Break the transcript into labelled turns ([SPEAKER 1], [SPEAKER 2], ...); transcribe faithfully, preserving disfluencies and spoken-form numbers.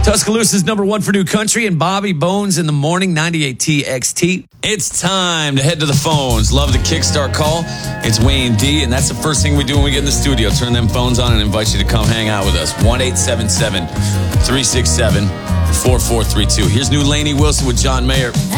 [SPEAKER 1] Tuscaloosa's number one for new country and Bobby Bones in the morning, ninety-eight T X T. It's time to head to the phones. Love the Kickstart call. It's Wayne D, and that's the first thing we do when we get in the studio. Turn them phones on and invite you to come hang out with us. one eight seven seven, three six seven, four four three two. Here's new Lainey Wilson with John Mayer.